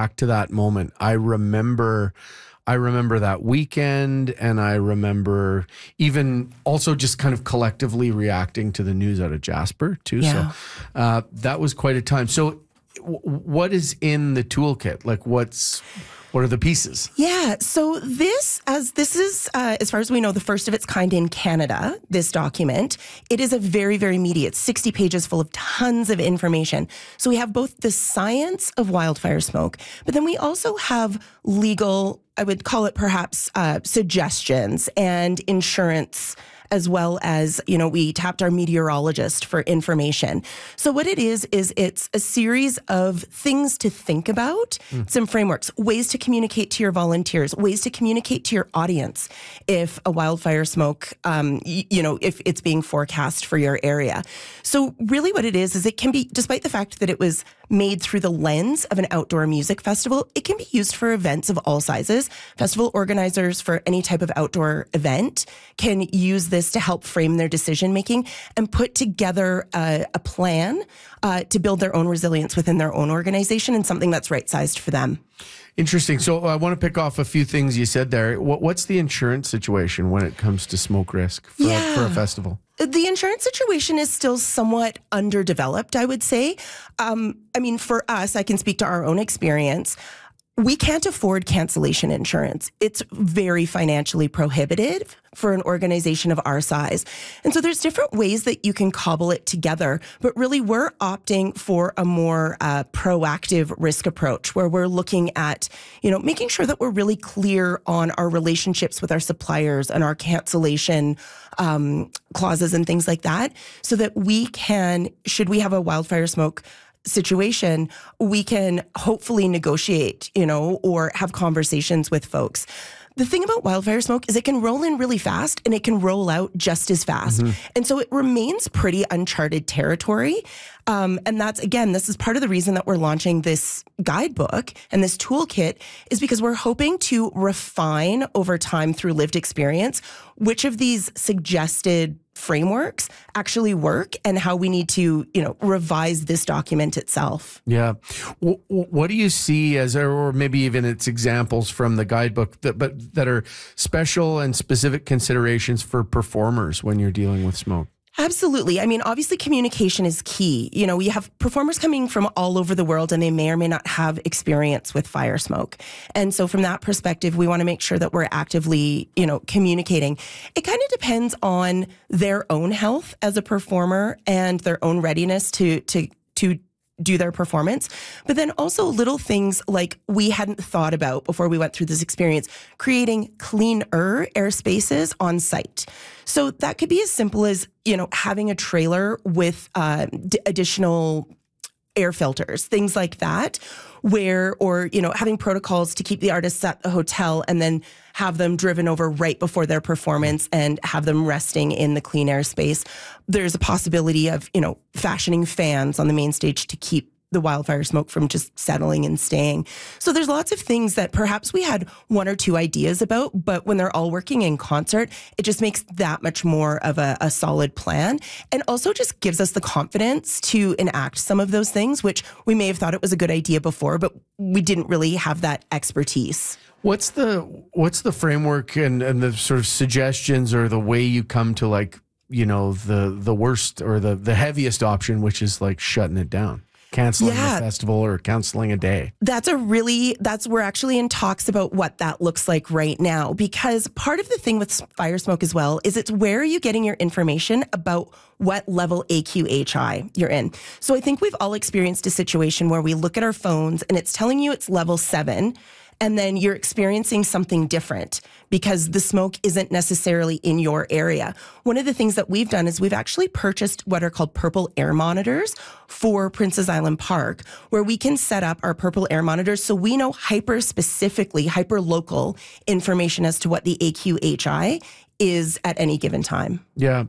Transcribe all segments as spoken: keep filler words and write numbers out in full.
back to that moment. I remember I remember that weekend, and I remember even also just kind of collectively reacting to the news out of Jasper too. Yeah. So uh, that was quite a time. So w- what is in the toolkit? Like what's, what are the pieces? Yeah, so this, as this is, uh, as far as we know, the first of its kind in Canada, this document, it is a very, very meaty. It's sixty pages full of tons of information. So we have both the science of wildfire smoke, but then we also have legal, I would call it perhaps uh, suggestions and insurance, as well as, you know, we tapped our meteorologist for information. So what it is, is it's a series of things to think about, mm. some frameworks, ways to communicate to your volunteers, ways to communicate to your audience if a wildfire smoke, um, y- you know, if it's being forecast for your area. So really what it is, is it can be, despite the fact that it was made through the lens of an outdoor music festival, it can be used for events of all sizes. Festival organizers for any type of outdoor event can use this to help frame their decision making and put together a, a plan uh, to build their own resilience within their own organization and something that's right sized for them. Interesting. So I want to pick off a few things you said there. What, what's the insurance situation when it comes to smoke risk for, yeah. for a festival? The insurance situation is still somewhat underdeveloped, I would say. Um, I mean, for us, I can speak to our own experience. We can't afford cancellation insurance. It's very financially prohibitive for an organization of our size. And so there's different ways that you can cobble it together, but really we're opting for a more uh, proactive risk approach where we're looking at, you know, making sure that we're really clear on our relationships with our suppliers and our cancellation um, clauses and things like that, so that we can, should we have a wildfire smoke situation, we can hopefully negotiate, you know, or have conversations with folks. The thing about wildfire smoke is it can roll in really fast and it can roll out just as fast. Mm-hmm. And so it remains pretty uncharted territory. Um, and that's, again, this is part of the reason that we're launching this guidebook and this toolkit is because we're hoping to refine over time through lived experience which of these suggested frameworks actually work and how we need to, you know, revise this document itself. Yeah. W- what do you see as, or maybe even its examples from the guidebook that, but that are special and specific considerations for performers when you're dealing with smoke? Absolutely. I mean, obviously communication is key. You know, we have performers coming from all over the world and they may or may not have experience with fire smoke. And so from that perspective, we want to make sure that we're actively, you know, communicating. It kind of depends on their own health as a performer and their own readiness to, to, to do their performance, but then also little things like we hadn't thought about before we went through this experience, creating cleaner air spaces on site. So that could be as simple as, you know, having a trailer with uh, d- additional air filters, things like that, where, or, you know, having protocols to keep the artists at the hotel and then have them driven over right before their performance and have them resting in the clean air space. There's a possibility of, you know, fashioning fans on the main stage to keep the wildfire smoke from just settling and staying. So there's lots of things that perhaps we had one or two ideas about, but when they're all working in concert, it just makes that much more of a, a solid plan, and also just gives us the confidence to enact some of those things, which we may have thought it was a good idea before, but we didn't really have that expertise. What's the what's the framework and, and the sort of suggestions or the way you come to, like, you know, the the worst or the, the heaviest option, which is like shutting it down? Canceling yeah. the festival or canceling a day. That's a really, that's, we're actually in talks about what that looks like right now, because part of the thing with fire smoke as well is it's where are you getting your information about what level A Q H I you're in. So I think we've all experienced a situation where we look at our phones and it's telling you it's level seven, and then you're experiencing something different because the smoke isn't necessarily in your area. One of the things that we've done is we've actually purchased what are called purple air monitors for Princess Island Park, where we can set up our purple air monitors so we know hyper specifically, hyper local information as to what the A Q H I is at any given time. Yeah.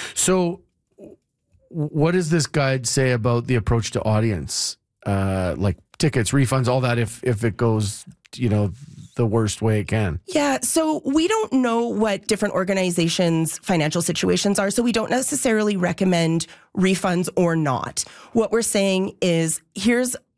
So what does this guide say about the approach to audience? Uh, like tickets, refunds, all that, if if it goes, you know, the worst way it can? Yeah, so we don't know what different organizations' financial situations are, so we don't necessarily recommend refunds or not. What we're saying is, here's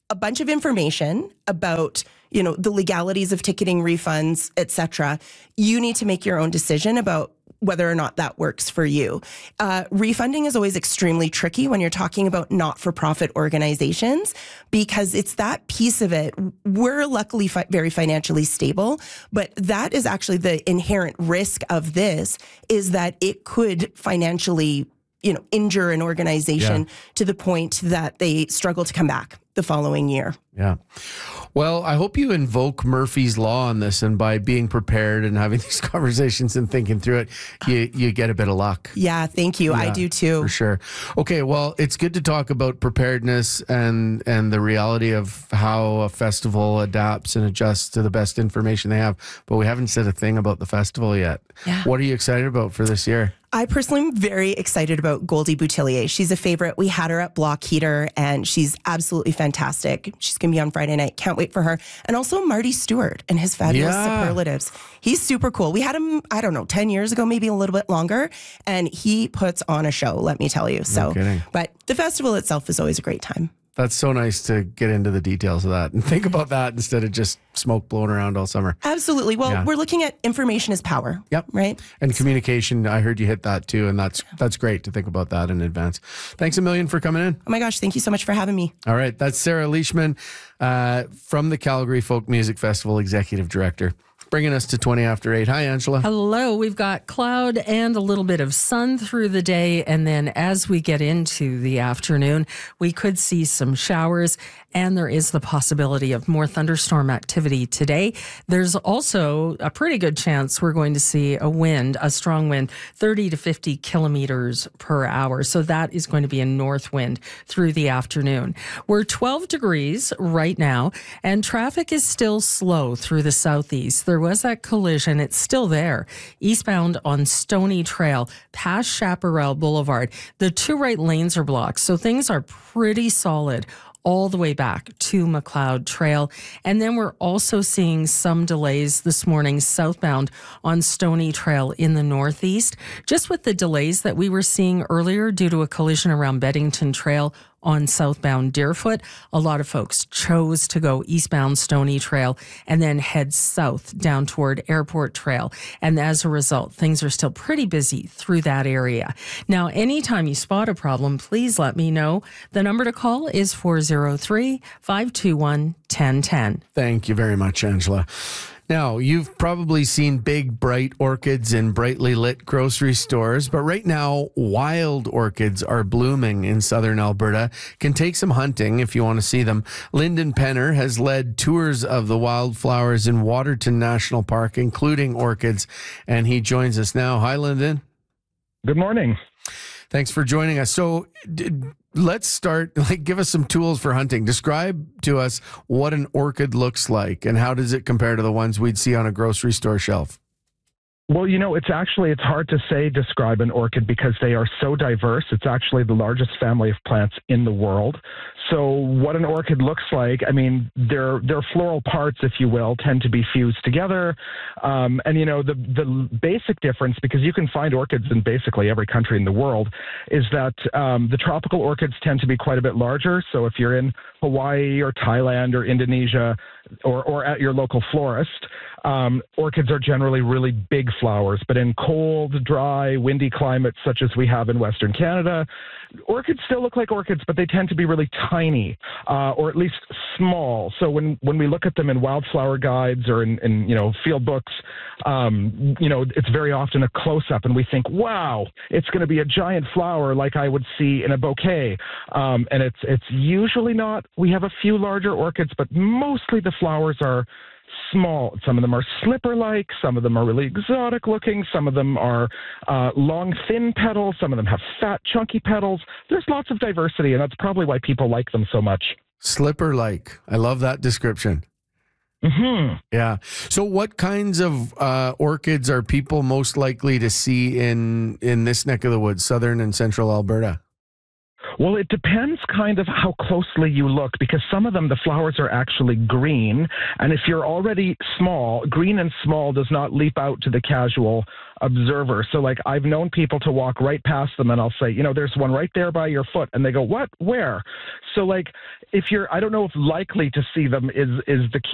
a bunch of information about, you know, the legalities of ticketing, refunds, et cetera. You need to make your own decision about whether or not that works for you. Uh, refunding is always extremely tricky when you're talking about not-for-profit organizations, because it's that piece of it. We're luckily fi- very financially stable, but that is actually the inherent risk of this, is that it could financially, you know, injure an organization yeah. to the point that they struggle to come back the following year. Yeah. Well, I hope you invoke Murphy's Law on this, and by being prepared and having these conversations and thinking through it, you, you get a bit of luck. Yeah, thank you. Yeah, I do too. For sure. Okay, well, it's good to talk about preparedness and, and the reality of how a festival adapts and adjusts to the best information they have, but we haven't said a thing about the festival yet. Yeah. What are you excited about for this year? I personally am very excited about Goldie Boutillier. She's a favorite. We had her at Block Heater, and she's absolutely fantastic. She's going to be on Friday night. Can't wait for her. And also Marty Stewart and his fabulous yeah. superlatives. He's super cool. We had him, I don't know, ten years ago, maybe a little bit longer, and he puts on a show, let me tell you. So, no kidding. But the festival itself is always a great time. That's so nice to get into the details of that and think about that instead of just smoke blowing around all summer. Absolutely. Well, yeah. we're looking at information is power. Yep. Right. And communication. I heard you hit that too. And that's that's great to think about that in advance. Thanks a million for coming in. Oh my gosh. Thank you so much for having me. All right. That's Sarah Leishman uh, from the Calgary Folk Music Festival, Executive Director. Bringing us to twenty after eight. Hi, Angela. Hello. We've got cloud and a little bit of sun through the day. And then as we get into the afternoon, we could see some showers, and there is the possibility of more thunderstorm activity today. There's also a pretty good chance we're going to see a wind, a strong wind, thirty to fifty kilometers per hour. So that is going to be a north wind through the afternoon. We're twelve degrees right now, and traffic is still slow through the southeast. There was that collision. It's still there. Eastbound on Stony Trail, past Chaparral Boulevard. The two right lanes are blocked, so things are pretty solid all the way back to McLeod Trail. And then we're also seeing some delays this morning southbound on Stony Trail in the northeast, just with the delays that we were seeing earlier due to a collision around Beddington Trail on southbound Deerfoot. A lot of folks chose to go eastbound Stony Trail and then head south down toward Airport Trail. And as a result, things are still pretty busy through that area. Now, anytime you spot a problem, please let me know. The number to call is four oh three, five two one, one oh one oh. Thank you very much, Angela. Now, you've probably seen big, bright orchids in brightly lit grocery stores, but right now, wild orchids are blooming in southern Alberta. Can take some hunting if you want to see them. Lyndon Penner has led tours of the wildflowers in Waterton National Park, including orchids, and he joins us now. Hi, Lyndon. Good morning. Thanks for joining us. So, d- let's start, like, give us some tools for hunting. Describe to us what an orchid looks like and how does it compare to the ones we'd see on a grocery store shelf? Well, you know, it's actually, it's hard to say describe an orchid because they are so diverse. It's actually the largest family of plants in the world. So what an orchid looks like, I mean, their their floral parts, if you will, tend to be fused together. Um, and, you know, the, the basic difference, because you can find orchids in basically every country in the world, is that um, the tropical orchids tend to be quite a bit larger. So if you're in Hawaii or Thailand or Indonesia or, or at your local florist, um, orchids are generally really big flowers. But in cold, dry, windy climates such as we have in Western Canada, orchids still look like orchids, but they tend to be really tiny, uh, or at least small. So when, when we look at them in wildflower guides or in, in you know, field books, um, you know, it's very often a close-up, and we think, wow, it's going to be a giant flower like I would see in a bouquet. Um, and it's it's usually not. We have a few larger orchids, but mostly the flowers are small. Some of them are slipper-like, some of them are really exotic looking, some of them are uh, long, thin petals, some of them have fat, chunky petals. There's lots of diversity, and that's probably why people like them so much. Slipper-like. I love that description. Mm-hmm. Yeah. So what kinds of uh, orchids are people most likely to see in, in this neck of the woods, southern and central Alberta? Well, it depends kind of how closely you look, because some of them, the flowers are actually green. And if you're already small, green and small does not leap out to the casual observer. So like I've known people to walk right past them and I'll say, you know, there's one right there by your foot. And they go, what, where? So like if you're, I don't know if likely to see them is, is the key